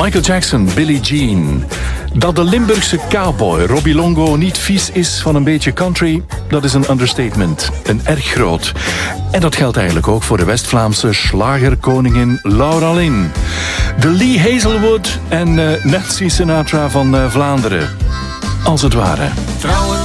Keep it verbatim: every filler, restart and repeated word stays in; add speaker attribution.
Speaker 1: Michael Jackson, Billie Jean. Dat de Limburgse cowboy Robbie Longo niet vies is van een beetje country, dat is een understatement. Een erg groot. En dat geldt eigenlijk ook voor de West-Vlaamse slagerkoningin Laura Lynn. De Lee Hazelwood en uh, Nancy Sinatra van uh, Vlaanderen. Als het ware.